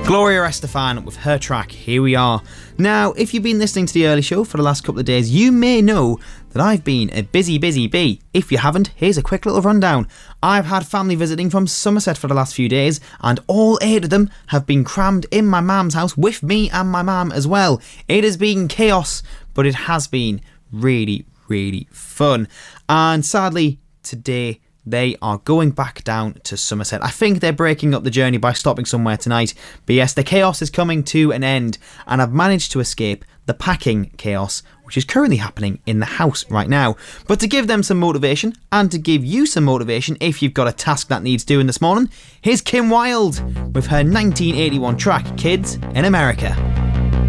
Gloria Estefan with her track Here We Are. Now, if you've been listening to the early show for the last couple of days, you may know that I've been a busy bee. If you haven't, here's a quick little rundown. I've had family visiting from Somerset for the last few days, and all 8 of them have been crammed in my mum's house with me and my mum as well. It has been chaos, but it has been really, really fun. And sadly, today they are going back down to Somerset. I think they're breaking up the journey by stopping somewhere tonight. But yes, the chaos is coming to an end, and I've managed to escape the packing chaos, which is currently happening in the house right now. But to give them some motivation, and to give you some motivation if you've got a task that needs doing this morning, here's Kim Wilde with her 1981 track, Kids in America.